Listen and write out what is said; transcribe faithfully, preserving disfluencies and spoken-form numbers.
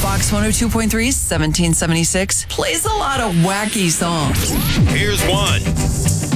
Fox one oh two point three, seventeen seventy-six plays a lot of wacky songs. Here's one.